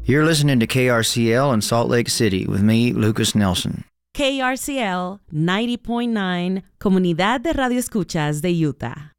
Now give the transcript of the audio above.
You're listening to KRCL in Salt Lake City with me, Lucas Nelson. KRCL 90.9, Comunidad de Radio Escuchas de Utah.